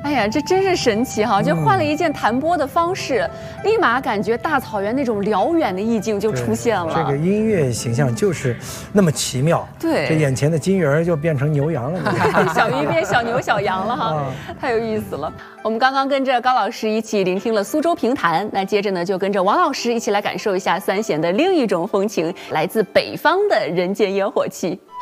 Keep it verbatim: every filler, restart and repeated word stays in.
哎呀，这真是神奇哈！就换了一件弹拨的方式，嗯、立马感觉大草原那种辽远的意境就出现了。 这个音乐形象就是那么奇妙。 对， 这眼前的金鱼儿就变成牛羊了， 小鱼变小牛小羊了哈，啊、太有意思了。我们刚刚跟着高老师一起聆听了苏州评弹，那接着呢就跟着王老师一起来感受一下三弦的另一种风情，来自北方的人间烟火气。